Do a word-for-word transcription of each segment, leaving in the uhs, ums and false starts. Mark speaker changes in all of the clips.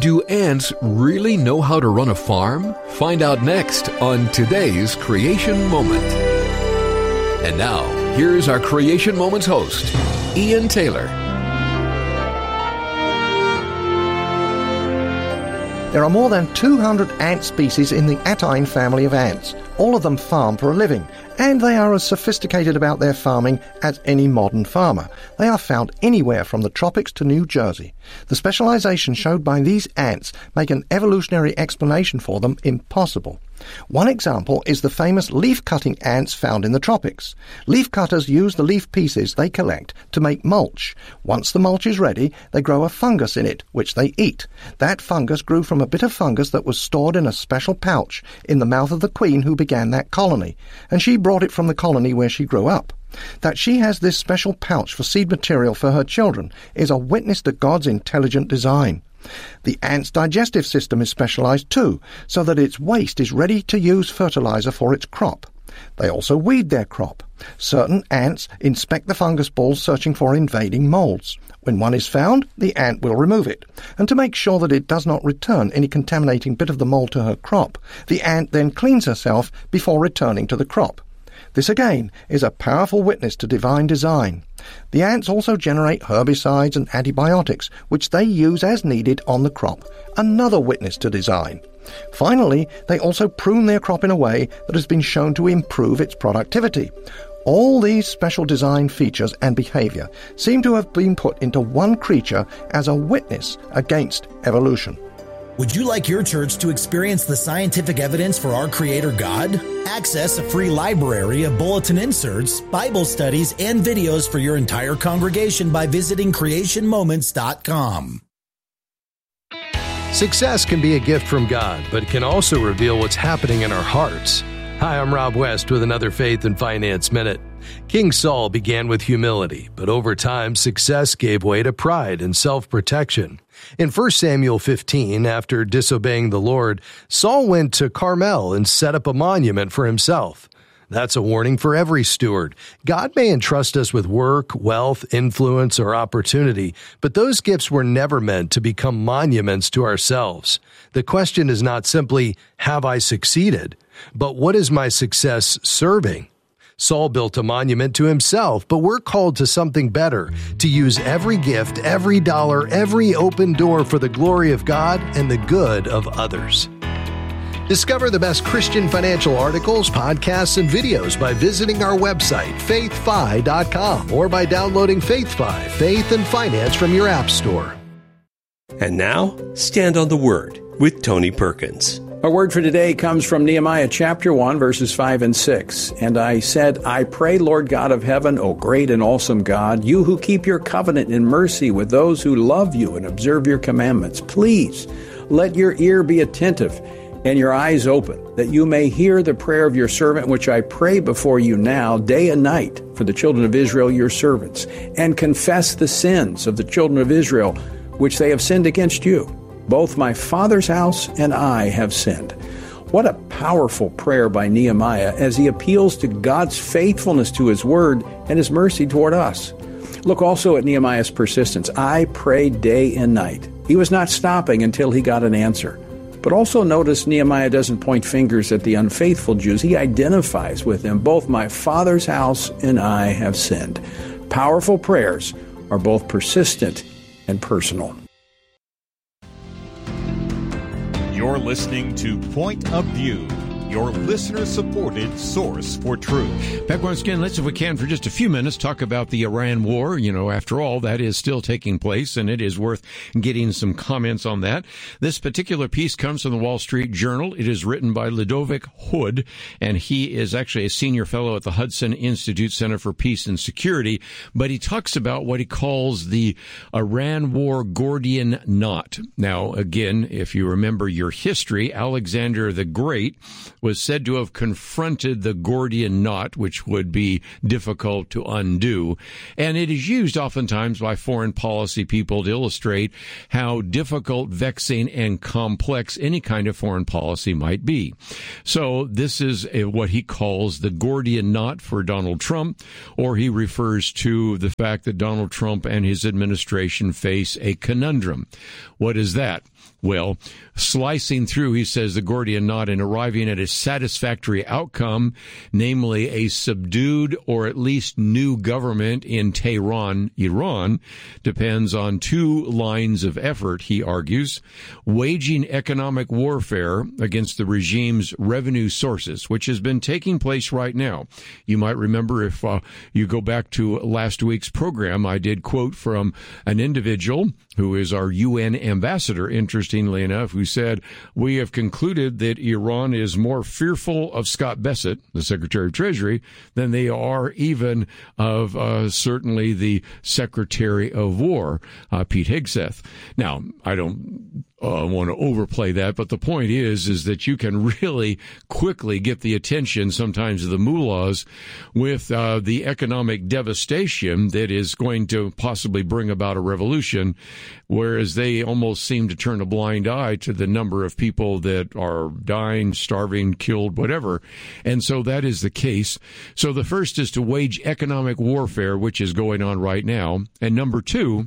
Speaker 1: Do ants really know how to run a farm? Find out next on today's Creation Moment. And now, here's our Creation Moments host, Ian Taylor.
Speaker 2: There are more than two hundred ant species in the Attine family of ants. All of them farm for a living, and they are as sophisticated about their farming as any modern farmer. They are found anywhere from the tropics to New Jersey. The specialization showed by these ants make an evolutionary explanation for them impossible. One example is the famous leaf-cutting ants found in the tropics. Leaf cutters use the leaf pieces they collect to make mulch. Once the mulch is ready, they grow a fungus in it, which they eat. That fungus grew from a bit of fungus that was stored in a special pouch in the mouth of the queen who began that colony, and she brought it from the colony where she grew up. That she has this special pouch for seed material for her children is a witness to God's intelligent design. The ant's digestive system is specialized too, so that its waste is ready to use fertilizer for its crop. They also weed their crop. Certain ants inspect the fungus balls searching for invading molds. When one is found, the ant will remove it. And to make sure that it does not return any contaminating bit of the mold to her crop, the ant then cleans herself before returning to the crop. This again is a powerful witness to divine design. The ants also generate herbicides and antibiotics, which they use as needed on the crop, another witness to design. Finally, they also prune their crop in a way that has been shown to improve its productivity. All these special design features and behavior seem to have been put into one creature as a witness against evolution.
Speaker 3: Would you like your church to experience the scientific evidence for our Creator God? Access a free library of bulletin inserts, Bible studies, and videos for your entire congregation by visiting creation moments dot com.
Speaker 4: Success can be a gift from God, but it can also reveal what's happening in our hearts. Hi, I'm Rob West with another Faith and Finance Minute. King Saul began with humility, but over time, success gave way to pride and self-protection. In First Samuel fifteen, after disobeying the Lord, Saul went to Carmel and set up a monument for himself. That's a warning for every steward. God may entrust us with work, wealth, influence, or opportunity, but those gifts were never meant to become monuments to ourselves. The question is not simply, have I succeeded? But what is my success serving? Saul built a monument to himself, but we're called to something better, to use every gift, every dollar, every open door for the glory of God and the good of others. Discover the best Christian financial articles, podcasts, and videos by visiting our website, faith fi dot com, or by downloading FaithFi, Faith and Finance from your app store.
Speaker 5: And now, Stand on the Word with Tony Perkins.
Speaker 6: Our word for today comes from Nehemiah chapter one, verses five and six. And I said, I pray, Lord God of heaven, O great and awesome God, you who keep your covenant in mercy with those who love you and observe your commandments, please let your ear be attentive and your eyes open, that you may hear the prayer of your servant, which I pray before you now, day and night, for the children of Israel, your servants, and confess the sins of the children of Israel, which they have sinned against you. Both my father's house and I have sinned. What a powerful prayer by Nehemiah as he appeals to God's faithfulness to his word and his mercy toward us. Look also at Nehemiah's persistence. I prayed day and night. He was not stopping until he got an answer. But also notice Nehemiah doesn't point fingers at the unfaithful Jews. He identifies with them. Both my father's house and I have sinned. Powerful prayers are both persistent and personal.
Speaker 7: You're listening to Point of View, your listener-supported source for truth.
Speaker 8: Back once again, let's, if we can, for just a few minutes, talk about the Iran war. You know, after all, that is still taking place, and it is worth getting some comments on that. This particular piece comes from the Wall Street Journal. It is written by Ludovic Hood, and he is actually a senior fellow at the Hudson Institute Center for Peace and Security, but he talks about what he calls the Iran war Gordian knot. Now, again, if you remember your history, Alexander the Great was said to have confronted the Gordian knot, which would be difficult to undo. And it is used oftentimes by foreign policy people to illustrate how difficult, vexing, and complex any kind of foreign policy might be. So this is a, what he calls the Gordian knot for Donald Trump, or he refers to the fact that Donald Trump and his administration face a conundrum. What is that? Well, slicing through, he says, the Gordian knot and arriving at a satisfactory outcome, namely a subdued or at least new government in Tehran, Iran, depends on two lines of effort, he argues. Waging economic warfare against the regime's revenue sources, which has been taking place right now. You might remember if uh, you go back to last week's program, I did quote from an individual who is our U N ambassador, interestingly enough, who said, we have concluded that Iran is more fearful of Scott Bessent, the Secretary of Treasury, than they are even of uh, certainly the Secretary of War, uh, Pete Hegseth. Now, I don't uh, want to overplay that, but the point is, is that you can really quickly get the attention sometimes of the mullahs with uh, the economic devastation that is going to possibly bring about a revolution, whereas they almost seem to turn a blind eye to the number of people that are dying, starving, killed, whatever. And so that is the case. So the first is to wage economic warfare, which is going on right now. And number two,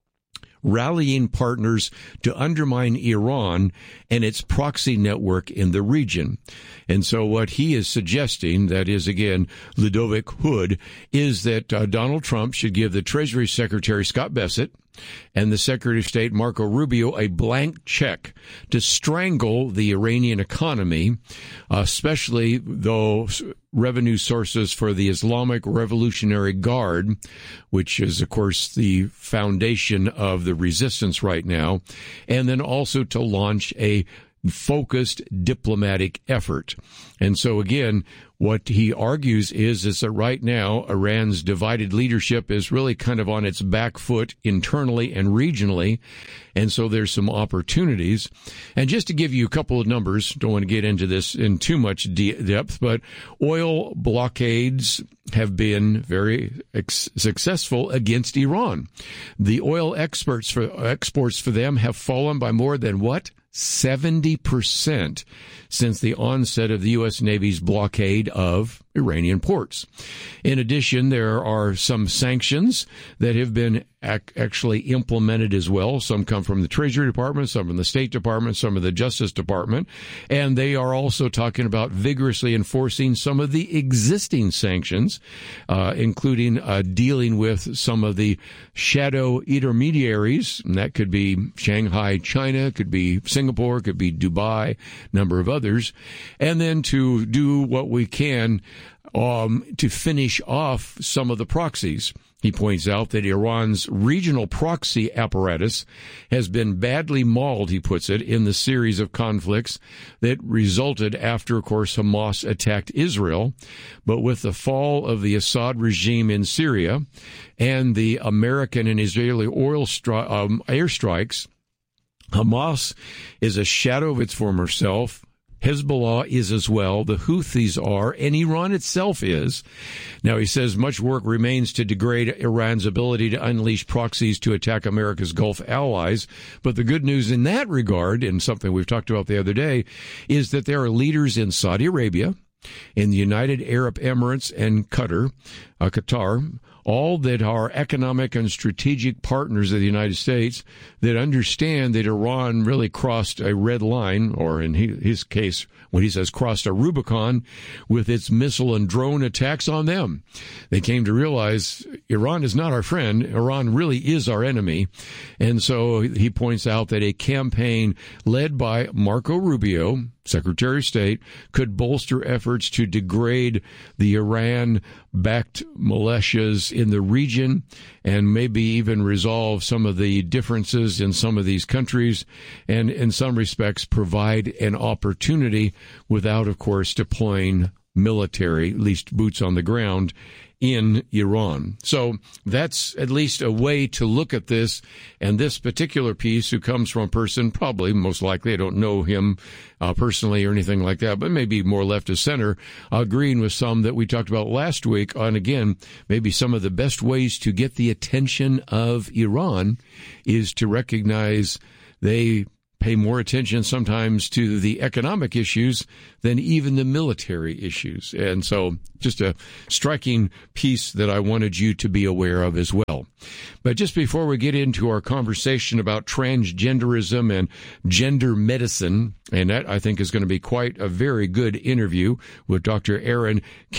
Speaker 8: rallying partners to undermine Iran and its proxy network in the region. And so what he is suggesting, that is, again, Ludovic Hood, is that uh, Donald Trump should give the Treasury Secretary Scott Bessent and the Secretary of State Marco Rubio a blank check to strangle the Iranian economy, especially those revenue sources for the Islamic Revolutionary Guard, which is, of course, the foundation of the resistance right now, and then also to launch a focused diplomatic effort. And so, again, what he argues is, is that right now Iran's divided leadership is really kind of on its back foot internally and regionally, and so there's some opportunities. And just to give you a couple of numbers, don't want to get into this in too much de- depth, but oil blockades have been very ex- successful against Iran. The oil exports for exports for them have fallen by more than what? seventy percent since the onset of the U S. Navy's blockade of Iranian ports. In addition, there are some sanctions that have been ac- actually implemented as well. Some come from the Treasury Department, some from the State Department, some of the Justice Department, and they are also talking about vigorously enforcing some of the existing sanctions, uh, including uh, dealing with some of the shadow intermediaries, and that could be Shanghai, China, could be Singapore, could be Dubai, number of others, and then to do what we can Um, to finish off some of the proxies. He points out that Iran's regional proxy apparatus has been badly mauled, he puts it, in the series of conflicts that resulted after, of course, Hamas attacked Israel. But with the fall of the Assad regime in Syria and the American and Israeli oil stri- um, airstrikes, Hamas is a shadow of its former self. Hezbollah is as well, the Houthis are, and Iran itself is. Now, he says much work remains to degrade Iran's ability to unleash proxies to attack America's Gulf allies. But the good news in that regard, and something we've talked about the other day, is that there are leaders in Saudi Arabia, in the United Arab Emirates, and Qatar, uh, Qatar, all that are economic and strategic partners of the United States that understand that Iran really crossed a red line, or in his case, when he says crossed a Rubicon, with its missile and drone attacks on them. They came to realize Iran is not our friend. Iran really is our enemy. And so he points out that a campaign led by Marco Rubio, Secretary of State, could bolster efforts to degrade the Iran-backed militias in the region and maybe even resolve some of the differences in some of these countries and, in some respects, provide an opportunity without, of course, deploying military, at least boots on the ground, in Iran. So that's at least a way to look at this. And this particular piece, who comes from a person, probably most likely, I don't know him uh, personally or anything like that, but maybe more left of center, agreeing with some that we talked about last week on, again, maybe some of the best ways to get the attention of Iran is to recognize they pay more attention sometimes to the economic issues than even the military issues. And so just a striking piece that I wanted you to be aware of as well. But just before we get into our conversation about transgenderism and gender medicine, and that I think is going to be quite a very good interview with Doctor Aaron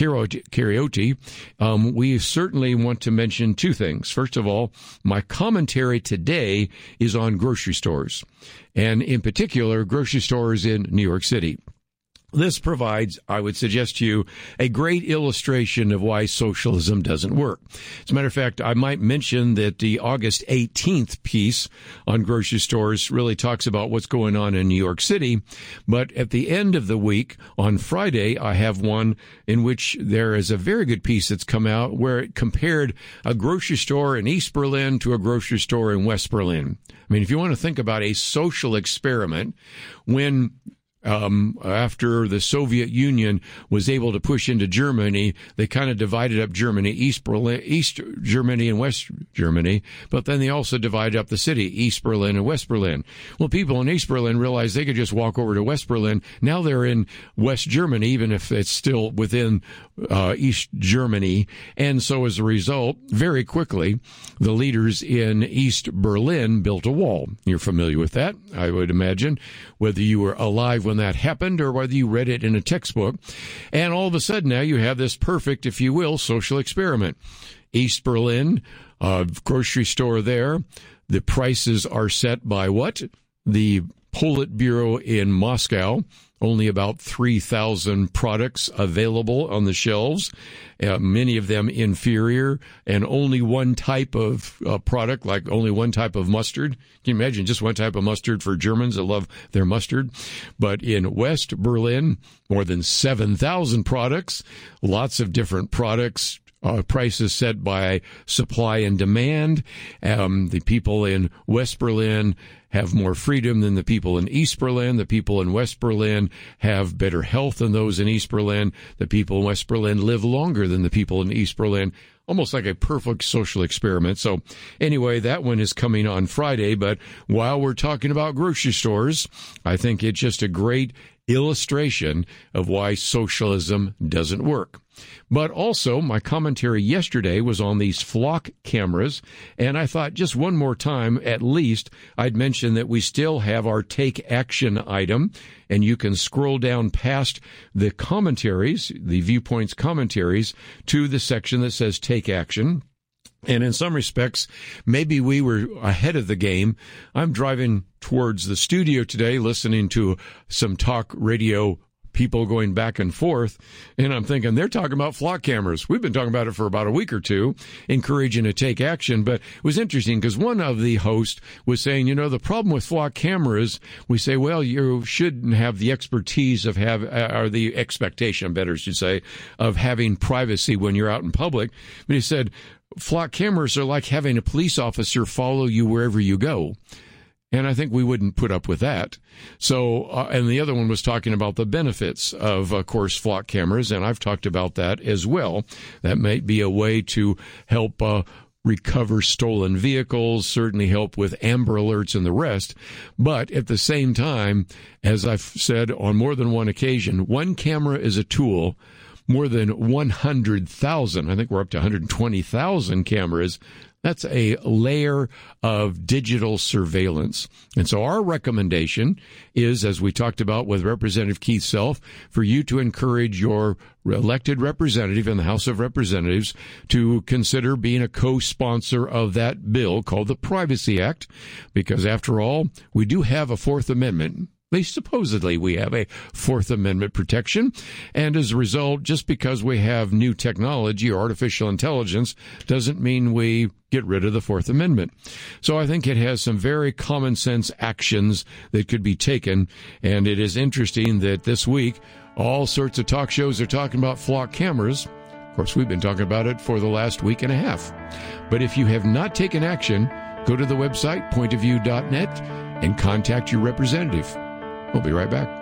Speaker 8: Kheriaty, um, we certainly want to mention two things. First of all, my commentary today is on grocery stores, and in particular, grocery stores in New York City. This provides, I would suggest to you, a great illustration of why socialism doesn't work. As a matter of fact, I might mention that the August eighteenth piece on grocery stores really talks about what's going on in New York City. But at the end of the week, on Friday, I have one in which there is a very good piece that's come out where it compared a grocery store in East Berlin to a grocery store in West Berlin. I mean, if you want to think about a social experiment, when Um, after the Soviet Union was able to push into Germany, they kind of divided up Germany, East Berlin, East Germany and West Germany, but then they also divided up the city, East Berlin and West Berlin. Well, people in East Berlin realized they could just walk over to West Berlin. Now they're in West Germany, even if it's still within uh, East Germany. And so as a result, very quickly, the leaders in East Berlin built a wall. You're familiar with that, I would imagine, whether you were alive when that happened or whether you read it in a textbook. And all of a sudden now you have this perfect, if you will, social experiment. East Berlin, uh, grocery store there. The prices are set by what? The Politburo in Moscow. Only about three thousand products available on the shelves, uh, many of them inferior, and only one type of uh, product, like only one type of mustard. Can you imagine just one type of mustard for Germans that love their mustard? But in West Berlin, more than seven thousand products, lots of different products. Uh, prices set by supply and demand. Um, the people in West Berlin have more freedom than the people in East Berlin. The people in West Berlin have better health than those in East Berlin. The people in West Berlin live longer than the people in East Berlin. Almost like a perfect social experiment. So anyway, that one is coming on Friday. But while we're talking about grocery stores, I think it's just a great illustration of why socialism doesn't work. But also, my commentary yesterday was on these flock cameras, and I thought just one more time, at least, I'd mention that we still have our Take Action item, and you can scroll down past the commentaries, the Viewpoints commentaries, to the section that says Take Action. And in some respects, maybe we were ahead of the game. I'm driving towards the studio today, listening to some talk radio people going back and forth, and I'm thinking they're talking about flock cameras. We've been talking about it for about a week or two, encouraging to take action. But it was interesting because one of the hosts was saying, you know, the problem with flock cameras, we say, well, you shouldn't have the expertise of have, or the expectation, better should say, of having privacy when you're out in public. But he said, flock cameras are like having a police officer follow you wherever you go. And I think we wouldn't put up with that. So, uh, and the other one was talking about the benefits of, of course, flock cameras, and I've talked about that as well. That might be a way to help uh, recover stolen vehicles, certainly help with Amber Alerts and the rest. But at the same time, as I've said on more than one occasion, one camera is a tool. More than one hundred thousand, I think we're up to one hundred twenty thousand cameras. That's a layer of digital surveillance. And so our recommendation is, as we talked about with Representative Keith Self, for you to encourage your elected representative in the House of Representatives to consider being a co-sponsor of that bill called the Privacy Act, because after all, we do have a Fourth Amendment. At least supposedly we have a Fourth Amendment protection. And as a result, just because we have new technology or artificial intelligence doesn't mean we get rid of the Fourth Amendment. So I think it has some very common sense actions that could be taken. And it is interesting that this week, all sorts of talk shows are talking about flock cameras. Of course, we've been talking about it for the last week and a half. But if you have not taken action, go to the website, point of view dot net, and contact your representative. We'll be right back.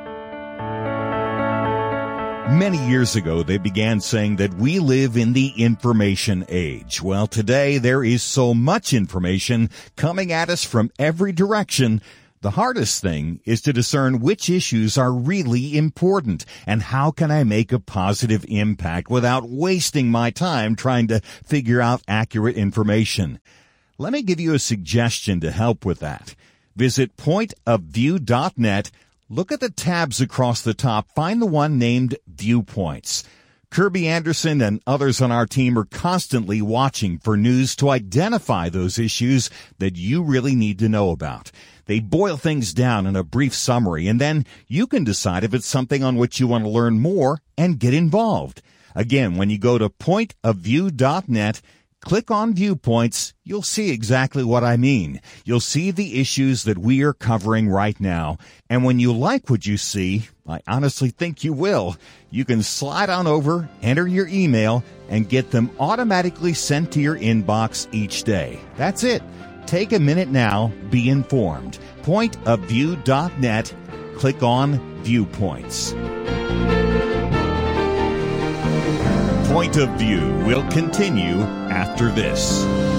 Speaker 9: Many years ago, they began saying that we live in the information age. Well, today there is so much information coming at us from every direction The hardest thing is to discern which issues are really important and how can I make a positive impact without wasting my time trying to figure out accurate information. Let me give you a suggestion to help with that. Visit point of view dot net. Look at the tabs across the top. Find the one named Viewpoints. Kirby Anderson and others on our team are constantly watching for news to identify those issues that you really need to know about. They boil things down in a brief summary, and then you can decide if it's something on which you want to learn more and get involved. Again, when you go to point of view dot net, click on Viewpoints, you'll see exactly what I mean. You'll see the issues that we are covering right now. And when you like what you see, I honestly think you will, you can slide on over, enter your email, and get them automatically sent to your inbox each day. That's it. Take a minute now. Be informed. point of view dot net. Click on Viewpoints. Point of View will continue after this.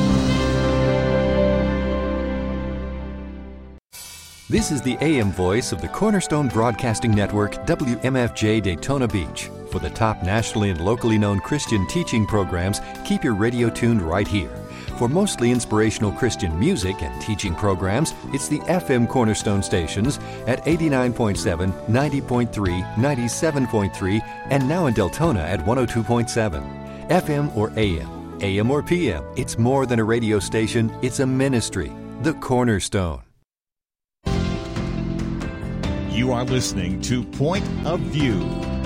Speaker 10: This is the A M voice of the Cornerstone Broadcasting Network, W M F J Daytona Beach. For the top nationally and locally known Christian teaching programs, keep your radio tuned right here. For mostly inspirational Christian music and teaching programs, it's the F M Cornerstone stations at eighty-nine point seven, ninety point three, ninety-seven point three, and now in Deltona at one oh two point seven. F M or A M, A M or P M, it's more than a radio station, it's a ministry. The Cornerstone.
Speaker 9: You are listening to Point of View.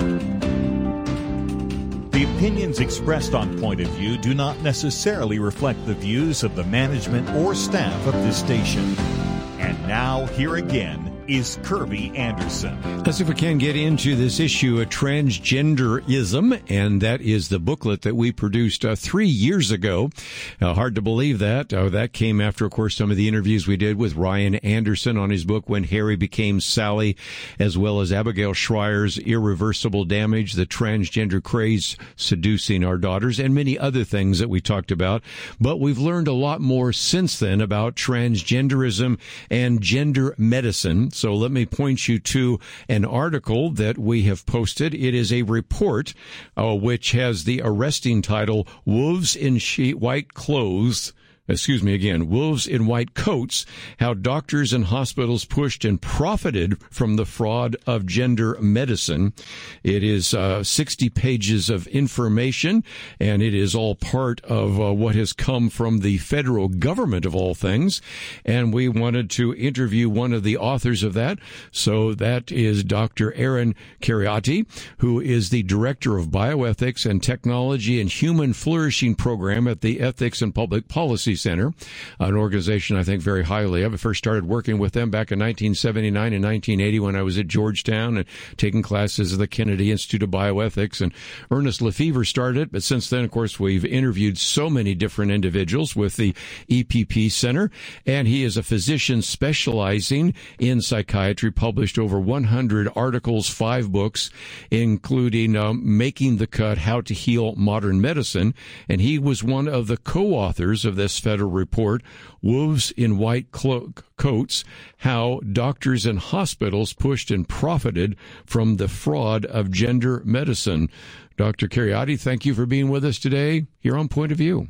Speaker 9: The opinions expressed on Point of View do not necessarily reflect the views of the management or staff of this station. And now, here again is Kirby Anderson.
Speaker 8: As if we can get into this issue of transgenderism, and that is the booklet that we produced uh, three years ago. Uh, hard to believe that. Uh, that came after, of course, some of the interviews we did with Ryan Anderson on his book, When Harry Became Sally, as well as Abigail Schreier's Irreversible Damage, the Transgender Craze Seducing Our Daughters, and many other things that we talked about. But we've learned a lot more since then about transgenderism and gender medicine. So let me point you to an article that we have posted. It is a report uh, which has the arresting title, Wolves in She- White Clothes. Excuse me again, Wolves in White Coats, How Doctors and Hospitals Pushed and Profited from the Fraud of Gender Medicine. It is uh, sixty pages of information, and it is all part of uh, what has come from the federal government, of all things. And we wanted to interview one of the authors of that. So that is Doctor Aaron Kheriaty, who is the Director of Bioethics and Technology and Human Flourishing Program at the Ethics and Public Policy Center, an organization I think very highly of. I first started working with them back in nineteen seventy-nine and nineteen eighty when I was at Georgetown and taking classes at the Kennedy Institute of Bioethics. And Ernest Lefevre started, but since then, of course, we've interviewed so many different individuals with the E P P Center. And he is a physician specializing in psychiatry, published over one hundred articles, five books, including um, Making the Cut, How to Heal Modern Medicine. And he was one of the co-authors of this federal report, Wolves in White Clo- Coats, How Doctors and Hospitals Pushed and Profited from the Fraud of Gender Medicine. Doctor Kheriaty, thank you for being with us today here on Point of View.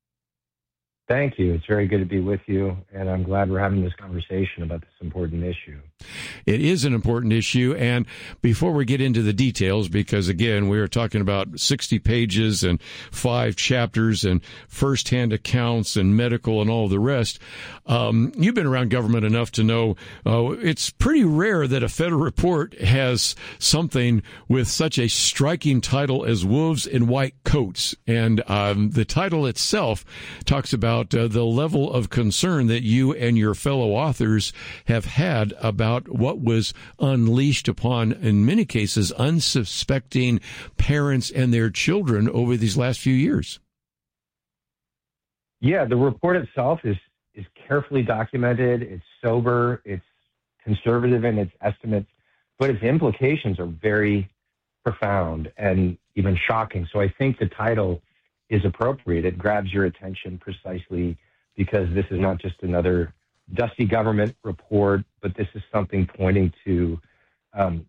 Speaker 11: Thank you. It's very good to be with you, and I'm glad we're having this conversation about this important issue.
Speaker 8: It is an important issue, and before we get into the details, because, again, we are talking about sixty pages and five chapters and firsthand accounts and medical and all the rest, um, you've been around government enough to know uh, it's pretty rare that a federal report has something with such a striking title as Wolves in White Coats, and um, the title itself talks about uh, the level of concern that you and your fellow authors have had about what was unleashed upon, in many cases, unsuspecting parents and their children over these last few years.
Speaker 11: Yeah, the report itself is, is carefully documented. It's sober. It's conservative in its estimates, but its implications are very profound and even shocking. So I think the title is appropriate. It grabs your attention precisely because this is not just another dusty government report, but this is something pointing to um,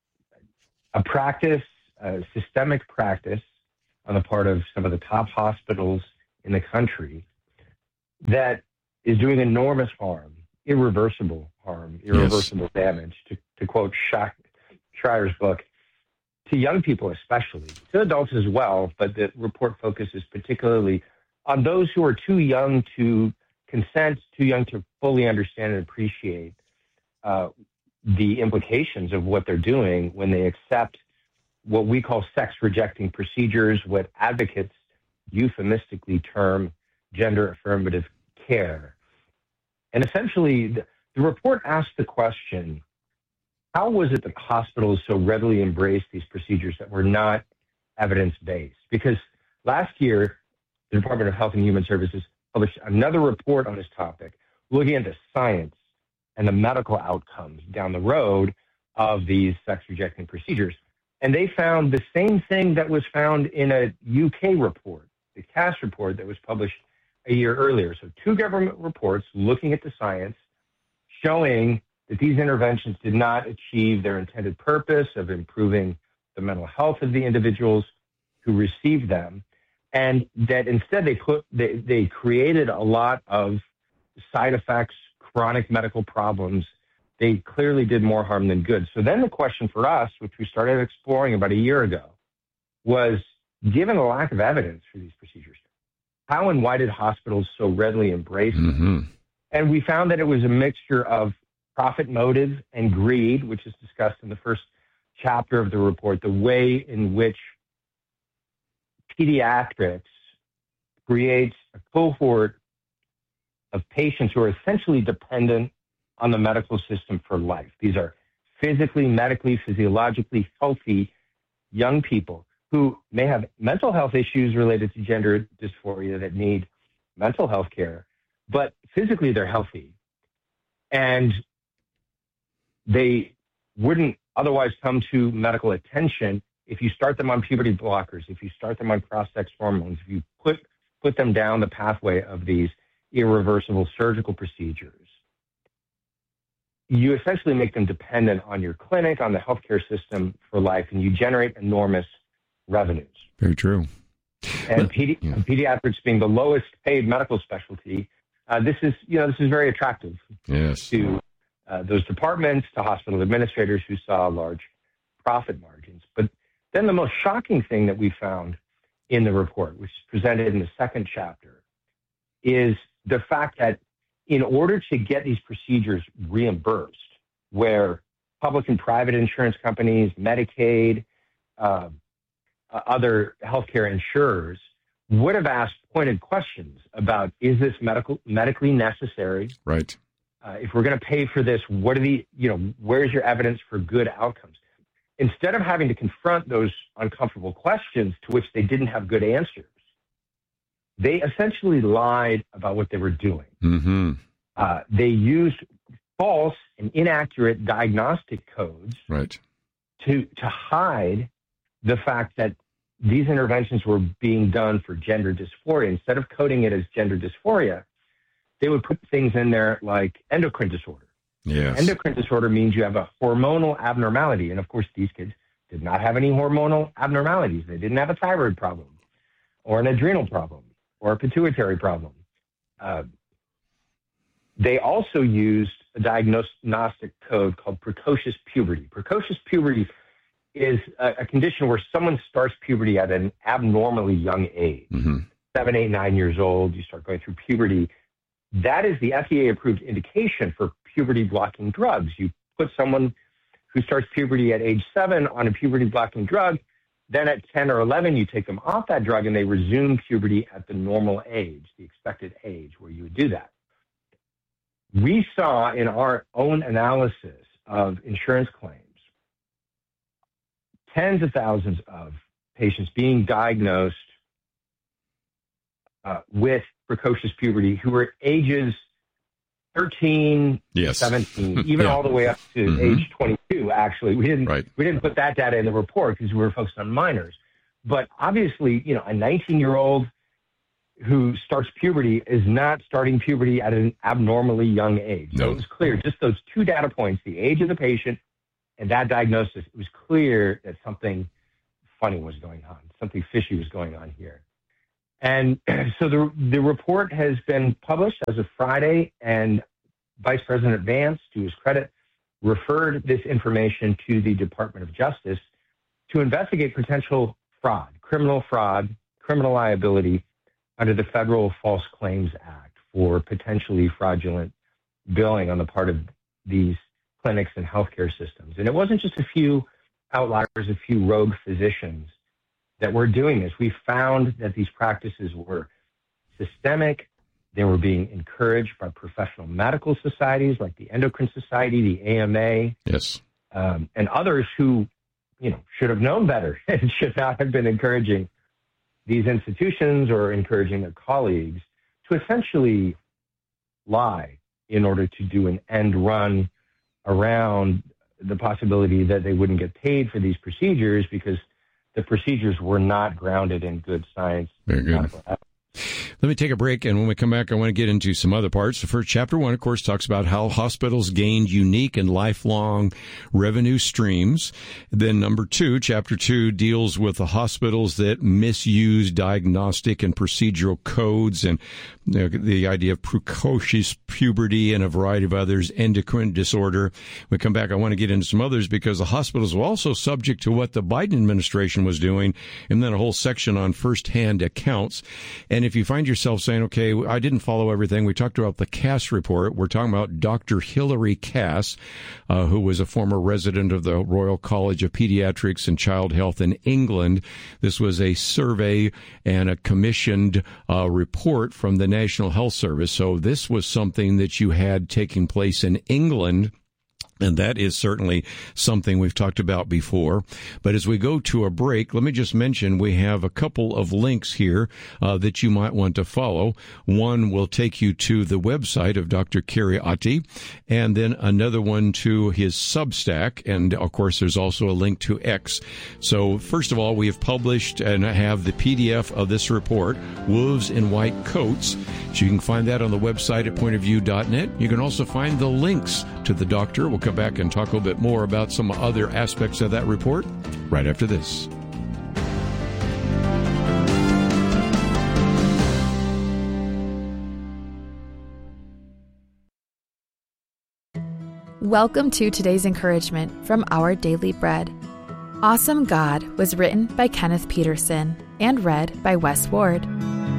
Speaker 11: a practice, a systemic practice on the part of some of the top hospitals in the country that is doing enormous harm, irreversible harm, irreversible yes. damage, to, to quote Schreier's book, to young people especially, to adults as well, but the report focuses particularly on those who are too young to consent, too young to fully understand and appreciate uh, the implications of what they're doing when they accept what we call sex-rejecting procedures, what advocates euphemistically term gender-affirmative care. And essentially, the, the report asked the question, how was it that hospitals so readily embraced these procedures that were not evidence-based? Because last year, the Department of Health and Human Services published another report on this topic, looking at the science and the medical outcomes down the road of these sex-rejecting procedures. And they found the same thing that was found in a U K report, the Cass report that was published a year earlier. So two government reports looking at the science, showing that these interventions did not achieve their intended purpose of improving the mental health of the individuals who received them, and that instead they put they, they created a lot of side effects, chronic medical problems. They clearly did more harm than good. So then the question for us, which we started exploring about a year ago, was, given the lack of evidence for these procedures, how and why did hospitals so readily embrace them?
Speaker 8: Mm-hmm.
Speaker 11: And we found that it was a mixture of profit motive and greed, which is discussed in the first chapter of the report, the way in which pediatrics creates a cohort of patients who are essentially dependent on the medical system for life. These are physically, medically, physiologically healthy young people who may have mental health issues related to gender dysphoria that need mental health care, but physically they're healthy. And they wouldn't otherwise come to medical attention if you start them on puberty blockers, if you start them on cross-sex hormones, if you put, put them down the pathway of these irreversible surgical procedures. You essentially make them dependent on your clinic, on the healthcare system for life, and you generate enormous revenues.
Speaker 8: Very true.
Speaker 11: And pedi- yeah. pediatrics being the lowest paid medical specialty, uh, this is, you know, this is very attractive
Speaker 8: yes.
Speaker 11: to uh, those departments, to hospital administrators who saw large profit margins. But then the most shocking thing that we found in the report, which is presented in the second chapter, is the fact that in order to get these procedures reimbursed, where public and private insurance companies, Medicaid, uh, uh, other healthcare insurers would have asked pointed questions about, is this medical medically necessary?
Speaker 8: Right.
Speaker 11: Uh, if we're going to pay for this, what are the, you know, where's your evidence for good outcomes? Instead of having to confront those uncomfortable questions to which they didn't have good answers, they essentially lied about what they were doing.
Speaker 8: Mm-hmm.
Speaker 11: Uh, they used false and inaccurate diagnostic codes
Speaker 8: right.
Speaker 11: to to hide the fact that these interventions were being done for gender dysphoria. Instead of coding it as gender dysphoria, they would put things in there like endocrine disorder.
Speaker 8: Yes.
Speaker 11: Endocrine disorder means you have a hormonal abnormality. And of course, these kids did not have any hormonal abnormalities. They didn't have a thyroid problem or an adrenal problem or a pituitary problem. Uh, they also used a diagnostic code called precocious puberty. Precocious puberty is a, a condition where someone starts puberty at an abnormally young age.
Speaker 8: Mm-hmm.
Speaker 11: Seven, eight, nine years old, you start going through puberty. That is the F D A-approved indication for puberty-blocking drugs. You put someone who starts puberty at age seven on a puberty-blocking drug, then at ten or eleven, you take them off that drug and they resume puberty at the normal age, the expected age where you would do that. We saw in our own analysis of insurance claims, tens of thousands of patients being diagnosed uh, with precocious puberty who were ages thirteen,
Speaker 8: yes.
Speaker 11: seventeen, even yeah. all the way up to mm-hmm. age twenty-two, actually. We didn't,
Speaker 8: right.
Speaker 11: we didn't put that data in the report because we were focused on minors. But obviously, you know, a nineteen-year-old who starts puberty is not starting puberty at an abnormally young age. So
Speaker 8: No.
Speaker 11: it was clear, just those two data points, the age of the patient and that diagnosis, it was clear that something funny was going on, something fishy was going on here. And so the the report has been published as of Friday, and Vice President Vance, to his credit, referred this information to the Department of Justice to investigate potential fraud, criminal fraud, criminal liability under the Federal False Claims Act for potentially fraudulent billing on the part of these clinics and healthcare systems. And it wasn't just a few outliers, a few rogue physicians that were doing this. We found that these practices were systemic. They were being encouraged by professional medical societies like the Endocrine Society, the A M A,
Speaker 8: Yes.
Speaker 11: um, and others who, you know, should have known better and should not have been encouraging these institutions or encouraging their colleagues to essentially lie in order to do an end run around the possibility that they wouldn't get paid for these procedures because the procedures were not grounded in good science.
Speaker 8: Very good.
Speaker 11: medical evidence.
Speaker 8: Let me take a break, and when we come back, I want to get into some other parts. The first chapter one, of course, talks about how hospitals gained unique and lifelong revenue streams. Then number two, chapter two, deals with the hospitals that misuse diagnostic and procedural codes and you know, the idea of precocious puberty and a variety of others, endocrine disorder. When we come back, I want to get into some others because the hospitals were also subject to what the Biden administration was doing, and then a whole section on firsthand accounts. And if you find yourself saying, okay, I didn't follow everything, we talked about the Cass report. We're talking about Doctor Hilary Cass, uh, who was a former resident of the Royal College of Pediatrics and Child Health in England. This was a survey and a commissioned uh, report from the National Health Service. So this was something that you had taking place in England. And that is certainly something we've talked about before. But as we go to a break, let me just mention we have a couple of links here uh, that you might want to follow. One will take you to the website of Doctor Kheriaty, and then another one to his Substack. And, of course, there's also a link to X. So, first of all, we have published and have the P D F of this report, Wolves in White Coats. So you can find that on the website at point of view dot net. You can also find the links to the doctor. We'll come back and talk a little bit more about some other aspects of that report right after this.
Speaker 12: Welcome to today's encouragement from Our Daily Bread. Awesome God was written by Kenneth Peterson and read by Wes Ward.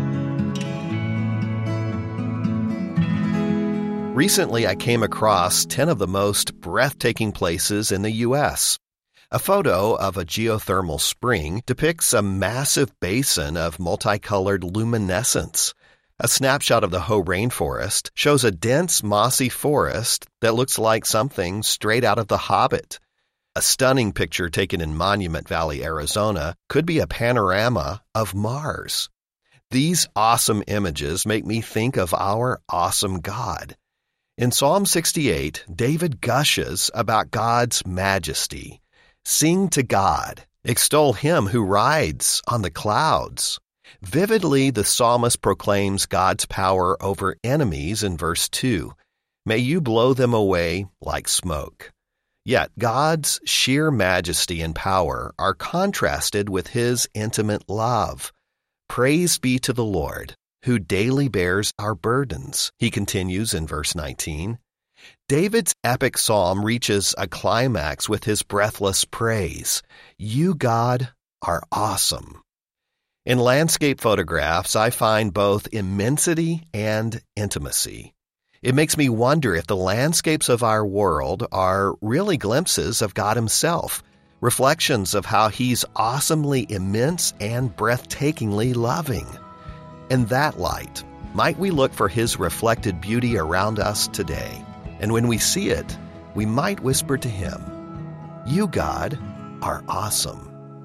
Speaker 13: Recently, I came across ten of the most breathtaking places in the U S. A photo of a geothermal spring depicts a massive basin of multicolored luminescence. A snapshot of the Hoh rainforest shows a dense, mossy forest that looks like something straight out of The Hobbit. A stunning picture taken in Monument Valley, Arizona, could be a panorama of Mars. These awesome images make me think of our awesome God. In Psalm sixty-eight, David gushes about God's majesty. Sing to God, extol him who rides on the clouds. Vividly, the psalmist proclaims God's power over enemies in verse two. May you blow them away like smoke. Yet God's sheer majesty and power are contrasted with his intimate love. Praise be to the Lord, who daily bears our burdens, he continues in verse nineteen. David's epic psalm reaches a climax with his breathless praise. You, God, are awesome. In landscape photographs, I find both immensity and intimacy. It makes me wonder if the landscapes of our world are really glimpses of God himself, reflections of how he's awesomely immense and breathtakingly loving. In that light, might we look for his reflected beauty around us today? And when we see it, we might whisper to him, you, God, are awesome.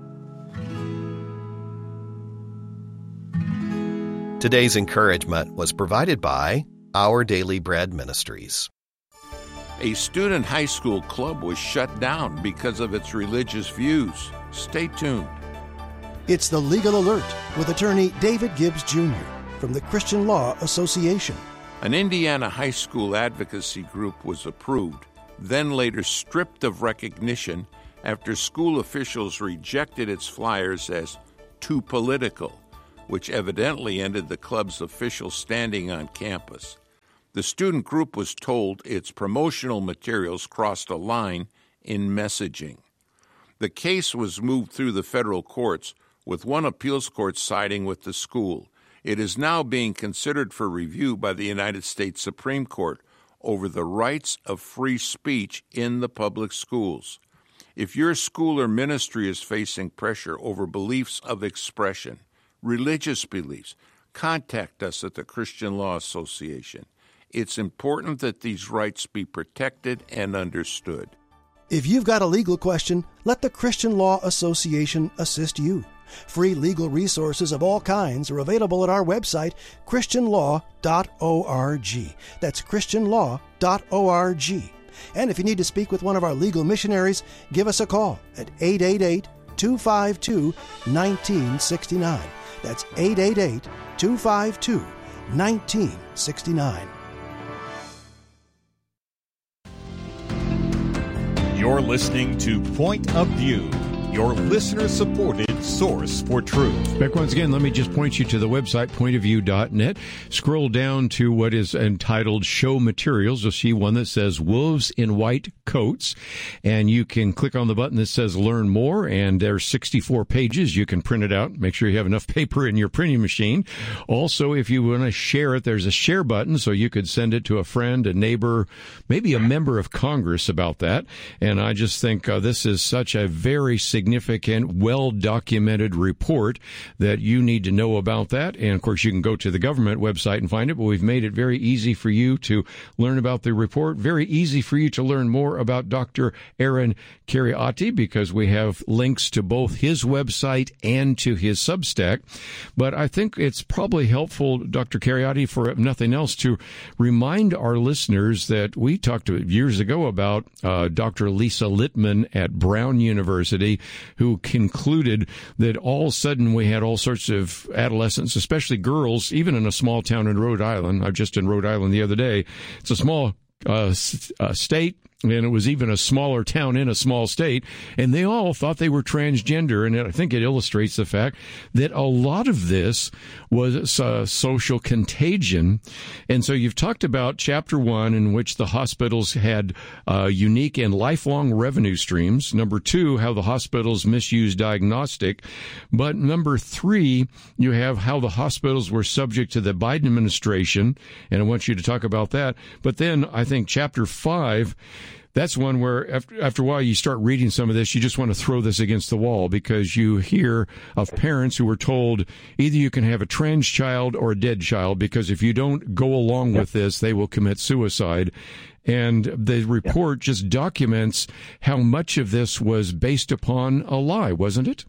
Speaker 13: Today's encouragement was provided by Our Daily Bread Ministries.
Speaker 14: A student high school club was shut down because of its religious views. Stay tuned.
Speaker 15: It's the Legal Alert with attorney David Gibbs Junior from the Christian Law Association.
Speaker 14: An Indiana high school advocacy group was approved, then later stripped of recognition after school officials rejected its flyers as too political, which evidently ended the club's official standing on campus. The student group was told its promotional materials crossed a line in messaging. The case was moved through the federal courts, with one appeals court siding with the school. It is now being considered for review by the United States Supreme Court over the rights of free speech in the public schools. If your school or ministry is facing pressure over beliefs of expression, religious beliefs, contact us at the Christian Law Association. It's important that these rights be protected and understood.
Speaker 15: If you've got a legal question, let the Christian Law Association assist you. Free legal resources of all kinds are available at our website, christian law dot org. That's christian law dot org. And if you need to speak with one of our legal missionaries, give us a call at eight eight eight, two five two, one nine six nine. That's eight eight eight, two five two, one nine six nine.
Speaker 7: You're listening to Point of View, your listener-supported source for truth.
Speaker 8: Back once again, let me just point you to the website, point of view dot net. Scroll down to what is entitled Show Materials. You'll see one that says Wolves in White Coats, and you can click on the button that says Learn More, and there's sixty-four pages. You can print it out. Make sure you have enough paper in your printing machine. Also, if you want to share it, there's a share button, so you could send it to a friend, a neighbor, maybe a member of Congress about that. And I just think uh, this is such a very significant, well-documented report that you need to know about that. And, of course, you can go to the government website and find it, but we've made it very easy for you to learn about the report, very easy for you to learn more about Doctor Aaron Kheriaty, because we have links to both his website and to his Substack. But I think it's probably helpful, Doctor Kheriaty, for if nothing else, to remind our listeners that we talked years ago about uh, Doctor Lisa Littman at Brown University, who concluded that all of a sudden we had all sorts of adolescents, especially girls, even in a small town in Rhode Island. I was just in Rhode Island the other day. It's a small uh, uh, state, and it was even a smaller town in a small state, and they all thought they were transgender, and I think it illustrates the fact that a lot of this was uh, social contagion. And so you've talked about chapter one, in which the hospitals had uh, unique and lifelong revenue streams. Number two, how the hospitals misused diagnostic. But number three, you have how the hospitals were subject to the Biden administration, and I want you to talk about that. But then I think chapter five, that's one where after, after a while you start reading some of this, you just want to throw this against the wall, because you hear of parents who were told either you can have a trans child or a dead child, because if you don't go along with this, they will commit suicide. And the report just documents how much of this was based upon a lie, wasn't it?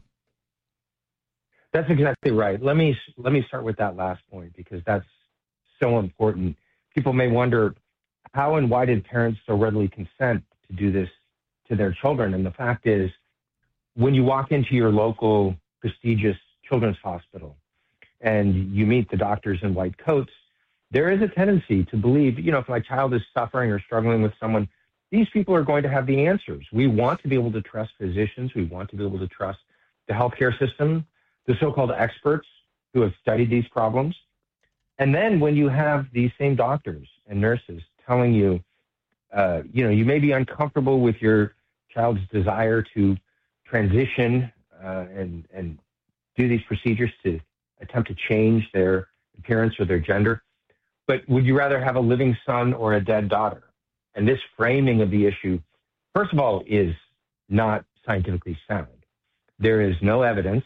Speaker 11: That's exactly right. Let me let me start with that last point, because that's so important. People may wonder, how and why did parents so readily consent to do this to their children? And the fact is, when you walk into your local prestigious children's hospital and you meet the doctors in white coats, there is a tendency to believe, you know, if my child is suffering or struggling with someone, these people are going to have the answers. We want to be able to trust physicians. We want to be able to trust the healthcare system, the so-called experts who have studied these problems. And then when you have these same doctors and nurses telling you, uh, you know, you may be uncomfortable with your child's desire to transition uh, and, and do these procedures to attempt to change their appearance or their gender, but would you rather have a living son or a dead daughter? And this framing of the issue, first of all, is not scientifically sound. There is no evidence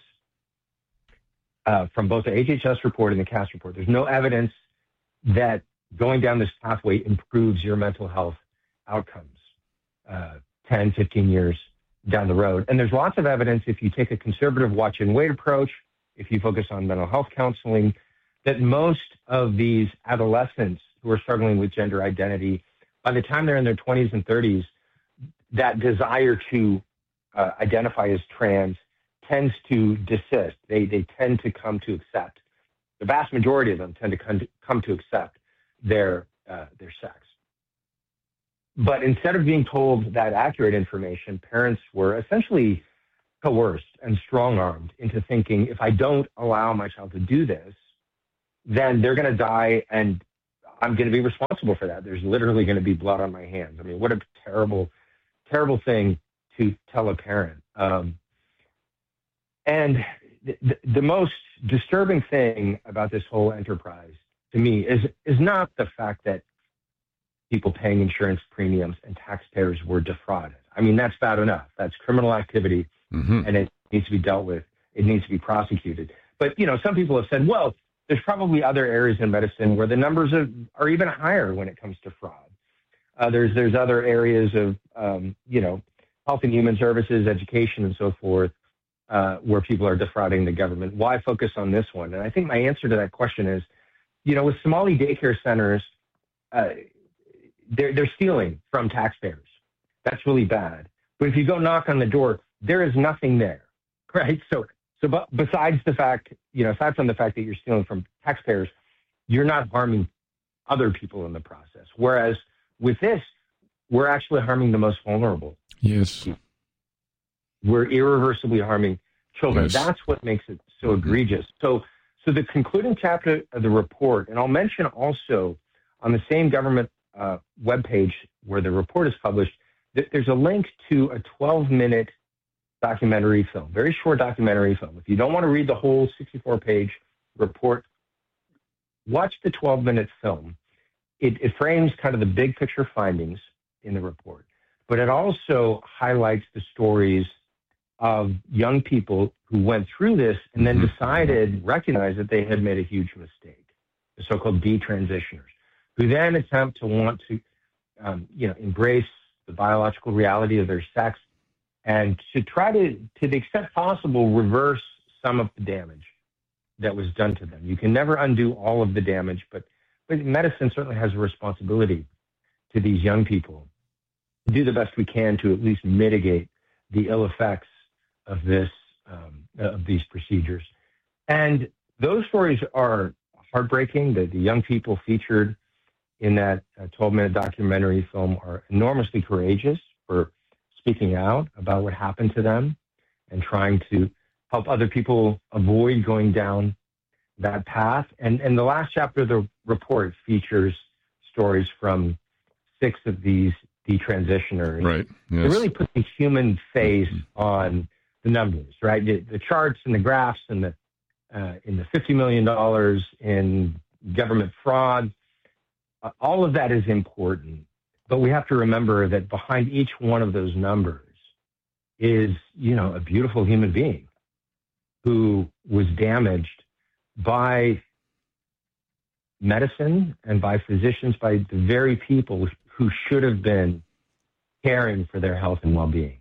Speaker 11: uh, from both the H H S report and the Cass report. There's no evidence that going down this pathway improves your mental health outcomes uh, ten, fifteen years down the road. And there's lots of evidence, if you take a conservative watch and wait approach, if you focus on mental health counseling, that most of these adolescents who are struggling with gender identity, by the time they're in their twenties and thirties, that desire to uh, identify as trans tends to desist. They, they tend to come to accept the vast majority of them tend to come to, come to accept their uh, their sex. But instead of being told that accurate information, parents were essentially coerced and strong-armed into thinking, if I don't allow my child to do this, then they're going to die and I'm going to be responsible for that. There's literally going to be blood on my hands. I mean, what a terrible, terrible thing to tell a parent. Um, and the, the most disturbing thing about this whole enterprise to me is is not the fact that people paying insurance premiums and taxpayers were defrauded. I mean, that's bad enough. That's criminal activity, mm-hmm. and it needs to be dealt with. It needs to be prosecuted. But, you know, some people have said, well, there's probably other areas in medicine where the numbers are, are even higher when it comes to fraud. Uh, there's there's other areas of, um, you know, health and human services, education, and so forth, uh, where people are defrauding the government. Why focus on this one? And I think my answer to that question is, you know, with Somali daycare centers, uh, they're, they're stealing from taxpayers. That's really bad. But if you go knock on the door, there is nothing there, right? So, so but besides the fact, you know, aside from the fact that you're stealing from taxpayers, you're not harming other people in the process. Whereas with this, we're actually harming the most vulnerable.
Speaker 8: Yes.
Speaker 11: We're irreversibly harming children.
Speaker 8: Yes.
Speaker 11: That's what makes it so egregious. So, so the concluding chapter of the report, and I'll mention also on the same government uh, webpage where the report is published, th- there's a link to a twelve-minute documentary film, very short documentary film. If you don't want to read the whole sixty-four page report, watch the twelve-minute film. It, it frames kind of the big picture findings in the report, but it also highlights the stories of young people who went through this and then decided, recognized that they had made a huge mistake, the so-called detransitioners, who then attempt to want to, um, you know, embrace the biological reality of their sex and to try to, to the extent possible, reverse some of the damage that was done to them. You can never undo all of the damage, but, but medicine certainly has a responsibility to these young people to do the best we can to at least mitigate the ill effects of this, um, of these procedures. And those stories are heartbreaking. The, the young people featured in that twelve-minute documentary film are enormously courageous for speaking out about what happened to them and trying to help other people avoid going down that path. And, and the last chapter of the report features stories from six of these detransitioners.
Speaker 8: Right. Yes.
Speaker 11: It really puts a human face on the numbers, right? The, the charts and the graphs and the uh, in the fifty million dollars in government fraud, uh, all of that is important. But we have to remember that behind each one of those numbers is, you know, a beautiful human being who was damaged by medicine and by physicians, by the very people who should have been caring for their health and well-being.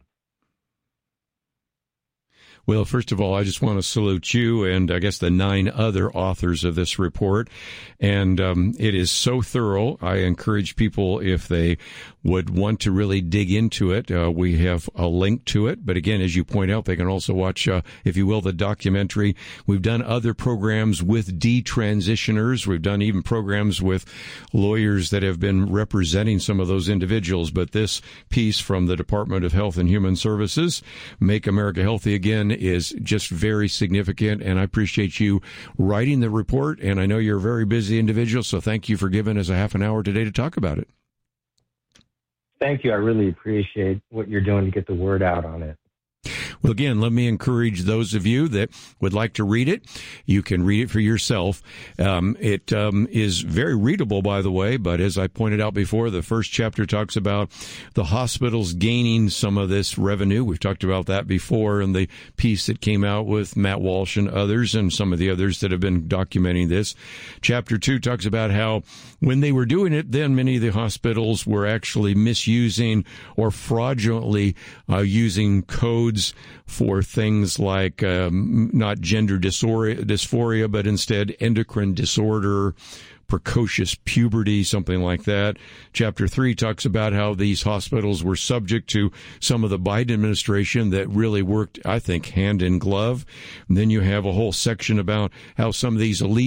Speaker 8: Well, first of all, I just want to salute you and I guess the nine other authors of this report. And um, it is so thorough. I encourage people, if they would want to really dig into it, uh, we have a link to it. But again, as you point out, they can also watch, uh, if you will, the documentary. We've done other programs with detransitioners. We've done even programs with lawyers that have been representing some of those individuals. But this piece from the Department of Health and Human Services, Make America Healthy Again, is just very significant, and I appreciate you writing the report, and I know you're a very busy individual, so thank you for giving us a half an hour today to talk about it.
Speaker 11: Thank you. I really appreciate what you're doing to get the word out on it.
Speaker 8: Well, again, let me encourage those of you that would like to read it. You can read it for yourself. Um, it um, is very readable, by the way, but as I pointed out before, the first chapter talks about the hospitals gaining some of this revenue. We've talked about that before in the piece that came out with Matt Walsh and others and some of the others that have been documenting this. Chapter two talks about how when they were doing it, then many of the hospitals were actually misusing or fraudulently uh, using codes for things like um, not gender dysphoria, dysphoria, but instead endocrine disorder, precocious puberty, something like that. Chapter three talks about how these hospitals were subject to some of the Biden administration that really worked, I think, hand in glove. And then you have a whole section about how some of these elite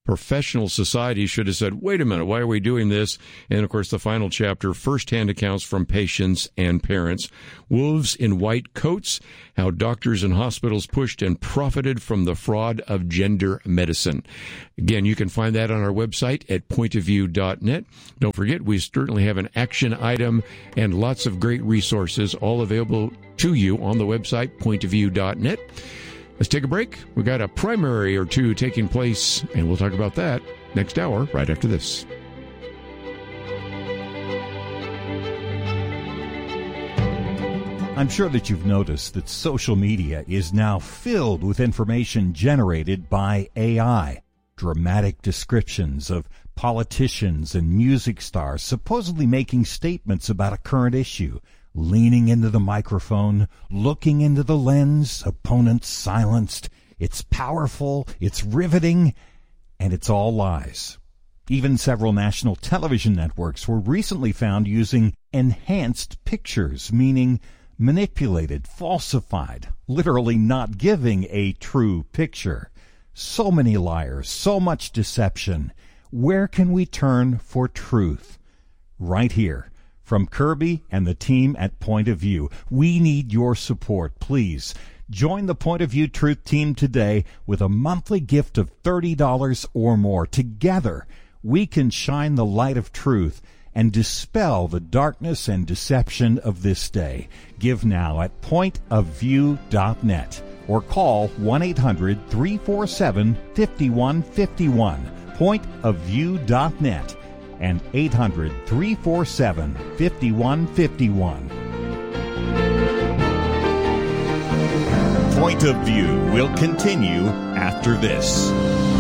Speaker 8: professional society should have said, wait a minute, why are we doing this? And, of course, the final chapter, firsthand accounts from patients and parents. Wolves in white coats, how doctors and hospitals pushed and profited from the fraud of gender medicine. Again, you can find that on our website at point of view dot net. Don't forget, we certainly have an action item and lots of great resources all available to you on the website, point of view dot net. Let's take a break. We've got a primary or two taking place, and we'll talk about that next hour right after this.
Speaker 9: I'm sure that you've noticed that social media is now filled with information generated by A I. Dramatic descriptions of politicians and music stars supposedly making statements about a current issue, leaning into the microphone, looking into the lens, opponents silenced. It's powerful, it's riveting, and it's all lies. Even several national television networks were recently found using enhanced pictures, meaning manipulated, falsified, literally not giving a true picture. So many liars, so much deception. Where can we turn for truth? Right here. From Kirby and the team at Point of View, we need your support. Please join the Point of View Truth Team today with a monthly gift of thirty dollars or more. Together, we can shine the light of truth and dispel the darkness and deception of this day. Give now at point of view dot net or call one eight hundred, three four seven, five one five one, point of view dot net. and eight hundred, three four seven, five one five one. Point of View will continue after this.